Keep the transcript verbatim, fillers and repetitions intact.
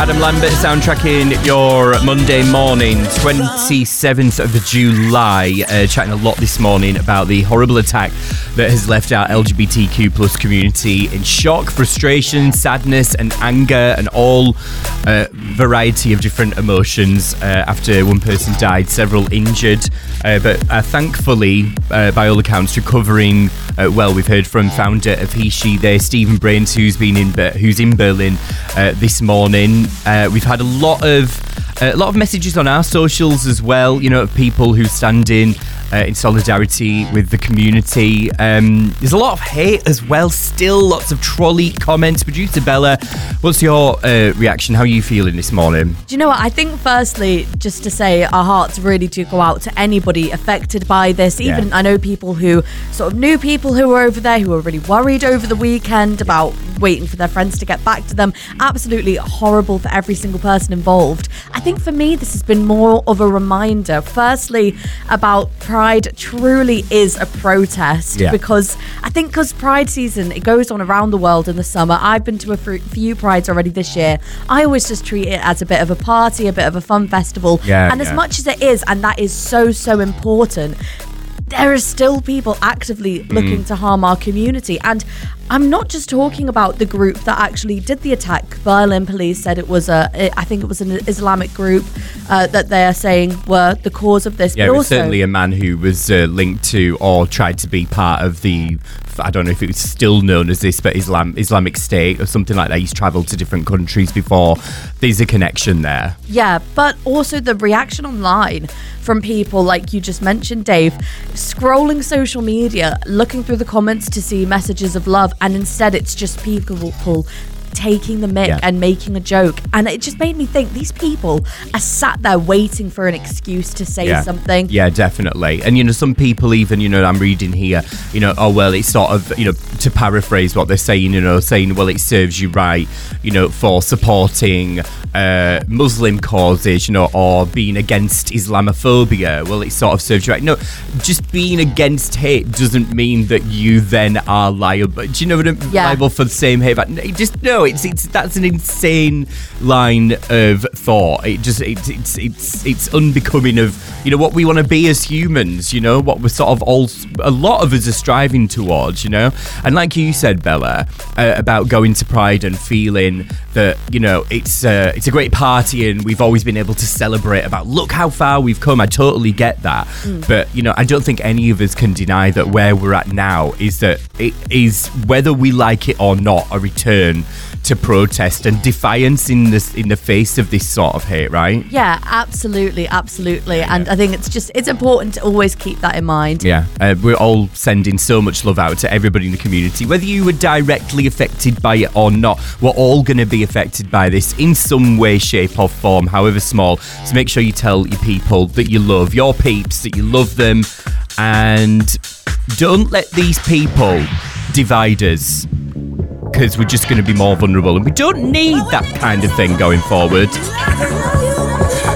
Adam Lambert soundtracking your Monday morning, twenty-seventh of July. Uh, chatting a lot this morning about the horrible attack that has left our L G B T Q plus community in shock, frustration, sadness and anger and all uh, variety of different emotions uh, after one person died, several injured. Uh, but uh, thankfully, uh, by all accounts, recovering uh, well. We've heard from founder of He She They, Stephen Brains, who's been in who's in Berlin uh, this morning. Uh, we've had a lot of uh, a lot of messages on our socials as well. You know, of people who stand in uh, in solidarity with the community. Um, there's a lot of hate as well. Still, lots of trolley comments. Producer Bella, what's your uh, reaction? How are you feeling this morning? Do you know what? I think firstly, just to say, our hearts really do go out to anybody affected by this. Even yeah. I know people who sort of knew people who were over there who were really worried over the weekend about waiting for their friends to get back to them. Absolutely horrible for every single person involved. I think for me, this has been more of a reminder, firstly, about Pride truly is a protest yeah. because I think because Pride season, it goes on around the world in the summer. I've been to a few Prides already this year. I always just treat it as a bit of a party, a bit of a fun festival. Yeah, and yeah. as much as it is, and that is so, so important, there are still people actively looking mm. to harm our community. And I'm not just talking about the group that actually did the attack. Berlin police said it was a, I think it was an Islamic group uh, that they are saying were the cause of this. Yeah, but it was also, certainly a man who was uh, linked to or tried to be part of the, I don't know if it was still known as this, but Islam Islamic State or something like that. He's travelled to different countries before. There's a connection there. Yeah, but also the reaction online from people, like you just mentioned, Dave, scrolling social media, looking through the comments to see messages of love, and instead it's just people taking the mick yeah. and making a joke. And it just made me think, these people are sat there waiting for an excuse to say yeah. something. Yeah, definitely. And, you know, some people even, you know, I'm reading here, you know, oh, well, it's sort of, you know, to paraphrase what they're saying, you know, saying, well, it serves you right, you know, for supporting uh, Muslim causes, you know, or being against Islamophobia. Well, it sort of serves you right. No, just being against hate doesn't mean that you then are liable. Do you know what I'm yeah. liable for the same hate? But just no. It's it's that's an insane line of thought. It just it's it's it's it's unbecoming of, you know, what we want to be as humans. You know, what we're sort of all a lot of us are striving towards. You know, and like you said, Bella, uh, about going to Pride and feeling that, you know, it's uh, it's a great party and we've always been able to celebrate about look how far we've come. I totally get that, mm. but you know, I don't think any of us can deny that where we're at now is that it is, whether we like it or not, a return to protest and defiance in this in the face of this sort of hate, right? Yeah, absolutely, absolutely. Yeah. And I think it's just it's important to always keep that in mind. Yeah, uh, we're all sending so much love out to everybody in the community, whether you were directly affected by it or not. We're all going to be affected by this in some way, shape or form, however small. So make sure you tell your people that you love your peeps, that you love them, and don't let these people divide us, because we're just going to be more vulnerable and we don't need that kind of thing going forward.